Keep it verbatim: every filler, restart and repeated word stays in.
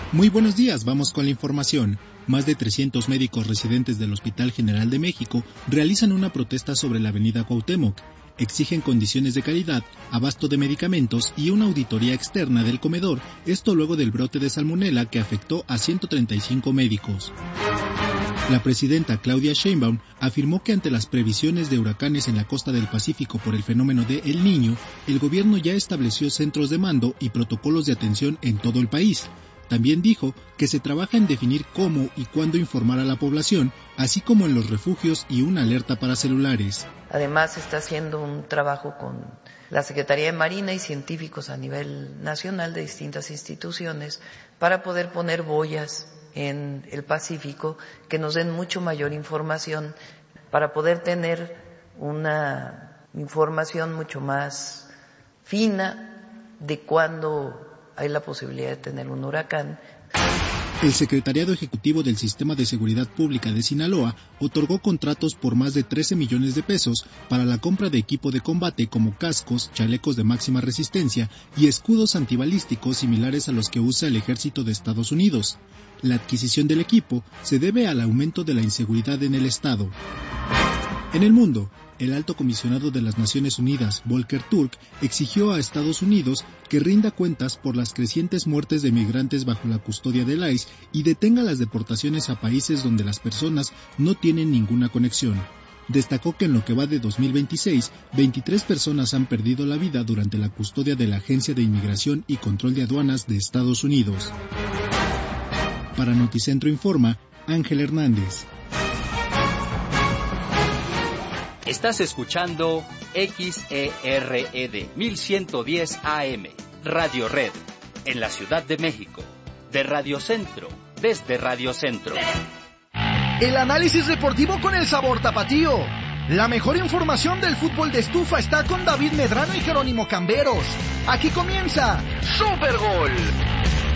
Muy buenos días, vamos con la información. Más de trescientos médicos residentes del Hospital General de México realizan una protesta sobre la avenida Cuauhtémoc. Exigen condiciones de calidad, abasto de medicamentos y una auditoría externa del comedor, esto luego del brote de salmonela que afectó a ciento treinta y cinco médicos. La presidenta Claudia Sheinbaum afirmó que ante las previsiones de huracanes en la costa del Pacífico por el fenómeno de El Niño, el gobierno ya estableció centros de mando y protocolos de atención en todo el país. También dijo que se trabaja en definir cómo y cuándo informar a la población, así como en los refugios y una alerta para celulares. Además, se está haciendo un trabajo con la Secretaría de Marina y científicos a nivel nacional de distintas instituciones para poder poner boyas en el Pacífico que nos den mucho mayor información, para poder tener una información mucho más fina de cuándo hay la posibilidad de tener un huracán. El Secretariado Ejecutivo del Sistema de Seguridad Pública de Sinaloa otorgó contratos por más de trece millones de pesos para la compra de equipo de combate como cascos, chalecos de máxima resistencia y escudos antibalísticos similares a los que usa el Ejército de Estados Unidos. La adquisición del equipo se debe al aumento de la inseguridad en el estado. En el mundo, el alto comisionado de las Naciones Unidas, Volker Turk, exigió a Estados Unidos que rinda cuentas por las crecientes muertes de migrantes bajo la custodia del I C E y detenga las deportaciones a países donde las personas no tienen ninguna conexión. Destacó que en lo que va de dos mil veintiséis, veintitrés personas han perdido la vida durante la custodia de la Agencia de Inmigración y Control de Aduanas de Estados Unidos. Para Noticentro Informa, Ángel Hernández. Estás escuchando X E R E D mil ciento diez A M, Radio Red, en la Ciudad de México, de Radio Centro, desde Radio Centro. El análisis deportivo con el sabor tapatío. La mejor información del fútbol de estufa está con David Medrano y Jerónimo Camberos. Aquí comienza Super Gol.